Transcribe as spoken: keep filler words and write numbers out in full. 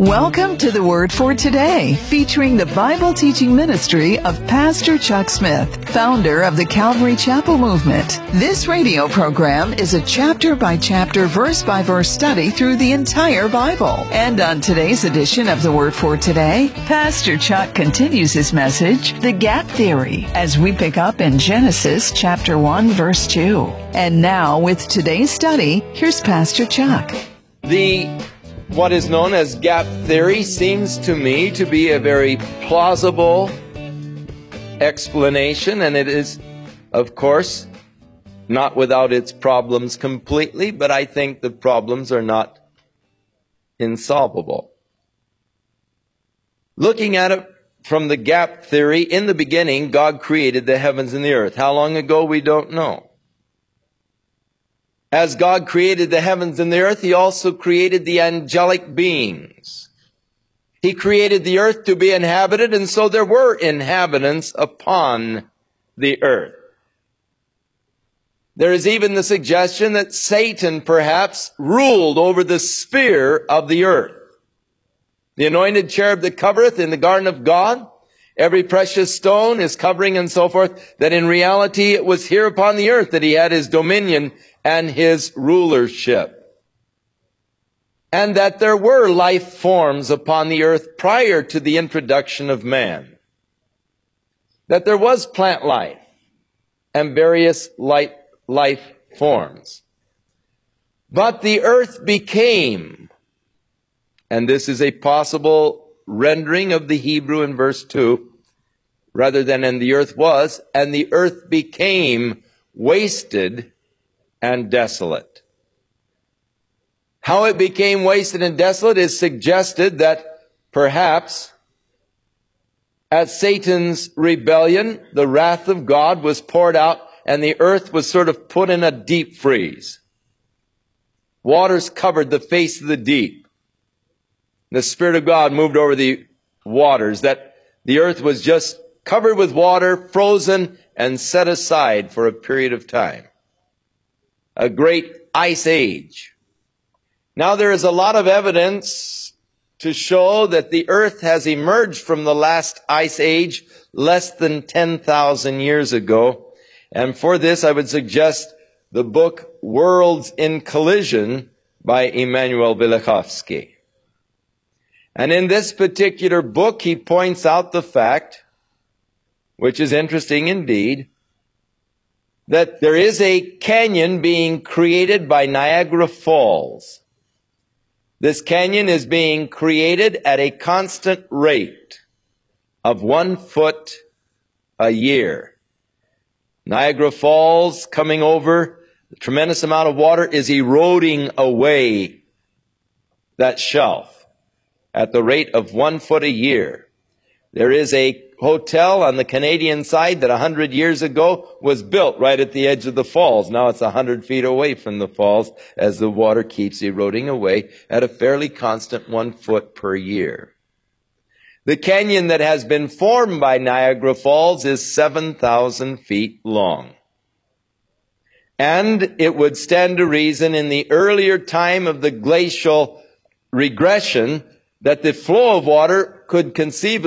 Welcome to the Word for Today, featuring the Bible teaching ministry of Pastor Chuck Smith, founder of the Calvary Chapel Movement. This radio program is a chapter-by-chapter, verse-by-verse study through the entire Bible. And on today's edition of the Word for Today, Pastor Chuck continues his message, The Gap Theory, as we pick up in Genesis chapter one, verse two. And now, with today's study, here's Pastor Chuck. The What is known as gap theory seems to me to be a very plausible explanation, and it is, of course, not without its problems completely, but I think the problems are not insolvable. Looking at it from the gap theory, in the beginning, God created the heavens and the earth. How long ago, we don't know. As God created the heavens and the earth, He also created the angelic beings. He created the earth to be inhabited, and so there were inhabitants upon the earth. There is even the suggestion that Satan perhaps ruled over the sphere of the earth. The anointed cherub that covereth in the garden of God, every precious stone, His covering and so forth, that in reality it was here upon the earth that He had His dominion and His rulership. And that there were life forms upon the earth prior to the introduction of man. That there was plant life and various life, life forms. But the earth became, and this is a possible rendering of the Hebrew in verse two, rather than and the earth was, and the earth became wasted and desolate. How it became wasted and desolate is suggested that perhaps at Satan's rebellion, the wrath of God was poured out and the earth was sort of put in a deep freeze. Waters covered the face of the deep. The Spirit of God moved over the waters, that the earth was just covered with water, frozen, and set aside for a period of time. A great ice age. Now there is a lot of evidence to show that the earth has emerged from the last ice age less than ten thousand years ago. And for this I would suggest the book Worlds in Collision by Immanuel Velikovsky. And in this particular book he points out the fact, which is interesting indeed, that there is a canyon being created by Niagara Falls. This canyon is being created at a constant rate of one foot a year. Niagara Falls coming over, a tremendous amount of water is eroding away that shelf at the rate of one foot a year. There is a hotel on the Canadian side that a hundred years ago was built right at the edge of the falls. Now it's a hundred feet away from the falls as the water keeps eroding away at a fairly constant one foot per year. The canyon that has been formed by Niagara Falls is seven thousand feet long. And it would stand to reason in the earlier time of the glacial regression that the flow of water could conceivably